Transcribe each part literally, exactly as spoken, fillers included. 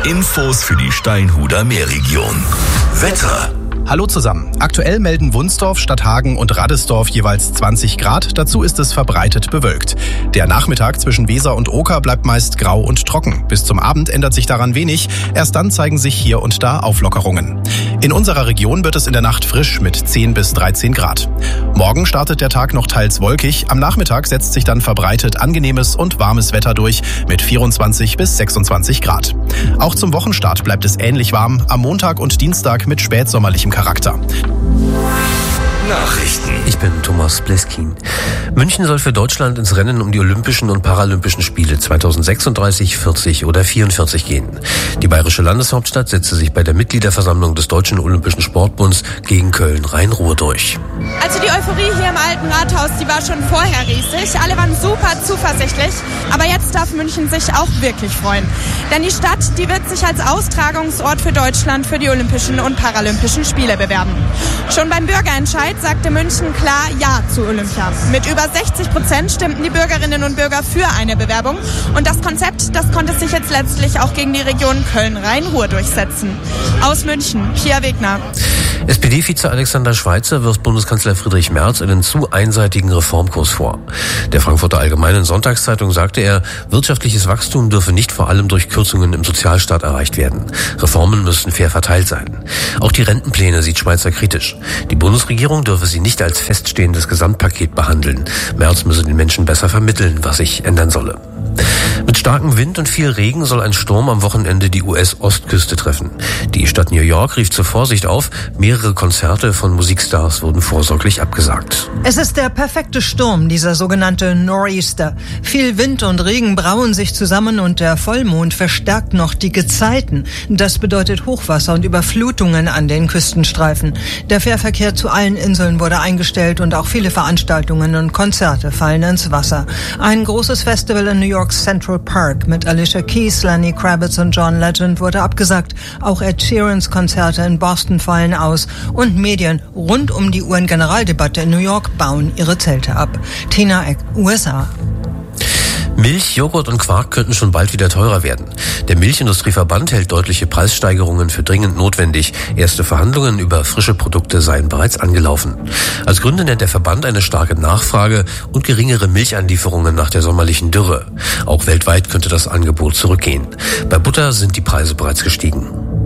Infos für die Steinhuder Meerregion. Wetter. Hallo zusammen. Aktuell melden Wunsdorf, Stadthagen und Raddesdorf jeweils zwanzig Grad. Dazu ist es verbreitet bewölkt. Der Nachmittag zwischen Weser und Oker bleibt meist grau und trocken. Bis zum Abend ändert sich daran wenig. Erst dann zeigen sich hier und da Auflockerungen. In unserer Region wird es in der Nacht frisch mit zehn bis dreizehn Grad. Morgen startet der Tag noch teils wolkig. Am Nachmittag setzt sich dann verbreitet angenehmes und warmes Wetter durch mit vierundzwanzig bis sechsundzwanzig Grad. Auch zum Wochenstart bleibt es ähnlich warm. Am Montag und Dienstag mit spätsommerlichem Charakter. Nachrichten. Ich bin Thomas Bleskin. München soll für Deutschland ins Rennen um die Olympischen und Paralympischen Spiele zweitausendsechsunddreißig, vierzig oder vierundvierzig gehen. Die bayerische Landeshauptstadt setzte sich bei der Mitgliederversammlung des Deutschen Olympischen Sportbunds gegen Köln-Rhein-Ruhr durch. Also die Euphorie hier im Alten Rathaus, die war schon vorher riesig. Alle waren super zuversichtlich. Aber jetzt darf München sich auch wirklich freuen. Denn die Stadt, die wird sich als Austragungsort für Deutschland für die Olympischen und Paralympischen Spiele bewerben. Schon beim Bürgerentscheid sagte München klar Ja zu Olympia. Mit über sechzig Prozent stimmten die Bürgerinnen und Bürger für eine Bewerbung. Und das Konzept, das konnte sich jetzt letztlich auch gegen die Region Köln-Rhein-Ruhr durchsetzen. Aus München, Pia Wegner. S P D-Vize Alexander Schweitzer wirft Bundeskanzler Friedrich Merz einen zu einseitigen Reformkurs vor. Der Frankfurter Allgemeinen Sonntagszeitung sagte er, wirtschaftliches Wachstum dürfe nicht vor allem durch Kürzungen im Sozialstaat erreicht werden. Reformen müssten fair verteilt sein. Auch die Rentenpläne sieht Schweitzer kritisch. Die Bundesregierung dürfe sie nicht als feststehendes Gesamtpaket behandeln. Merz müsse den Menschen besser vermitteln, was sich ändern solle. Mit starkem Wind und viel Regen soll ein Sturm am Wochenende die U S-Ostküste treffen. Die Stadt New York rief zur Vorsicht auf. Mehrere Konzerte von Musikstars wurden vorsorglich abgesagt. Es ist der perfekte Sturm, dieser sogenannte Nor'easter. Viel Wind und Regen brauen sich zusammen und der Vollmond verstärkt noch die Gezeiten. Das bedeutet Hochwasser und Überflutungen an den Küstenstreifen. Der Fährverkehr zu allen Inseln wurde eingestellt und auch viele Veranstaltungen und Konzerte fallen ins Wasser. Ein großes Festival in New York Central Park mit Alicia Keys, Lenny Kravitz und John Legend wurde abgesagt. Auch Ed Sheerans Konzerte in Boston fallen aus. Und Medien rund um die U N-Generaldebatte in New York bauen ihre Zelte ab. Tina Eck, U S A. Milch, Joghurt und Quark könnten schon bald wieder teurer werden. Der Milchindustrieverband hält deutliche Preissteigerungen für dringend notwendig. Erste Verhandlungen über frische Produkte seien bereits angelaufen. Als Gründe nennt der Verband eine starke Nachfrage und geringere Milchanlieferungen nach der sommerlichen Dürre. Auch weltweit könnte das Angebot zurückgehen. Bei Butter sind die Preise bereits gestiegen.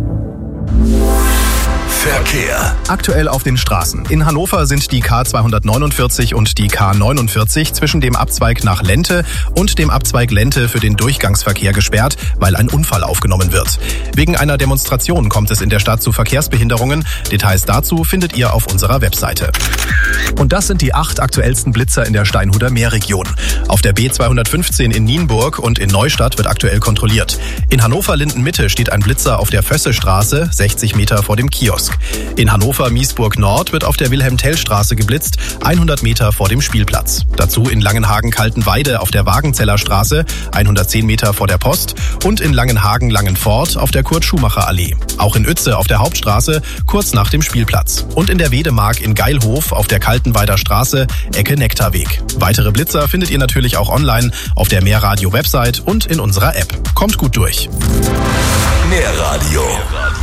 Verkehr. Aktuell auf den Straßen. In Hannover sind die K zweihundertneunundvierzig und die K neunundvierzig zwischen dem Abzweig nach Lente und dem Abzweig Lente für den Durchgangsverkehr gesperrt, weil ein Unfall aufgenommen wird. Wegen einer Demonstration kommt es in der Stadt zu Verkehrsbehinderungen. Details dazu findet ihr auf unserer Webseite. Und das sind die acht aktuellsten Blitzer in der Steinhuder Meerregion. Auf der B zweihundertfünfzehn in Nienburg und in Neustadt wird aktuell kontrolliert. In Hannover-Lindenmitte steht ein Blitzer auf der Vössestraße, sechzig Meter vor dem Kiosk. In Hannover-Miesburg-Nord wird auf der Wilhelm-Tell-Straße geblitzt, hundert Meter vor dem Spielplatz. Dazu in Langenhagen-Kaltenweide auf der Wagenzeller Straße, hundertzehn Meter vor der Post und in Langenhagen-Langenfort auf der Kurt-Schumacher-Allee. Auch in Uetze auf der Hauptstraße, kurz nach dem Spielplatz. Und in der Wedemark in Geilhof auf der Kaltenweider Straße, Ecke Nektarweg. Weitere Blitzer findet ihr natürlich auch online auf der Meerradio-Website und in unserer App. Kommt gut durch. Meerradio.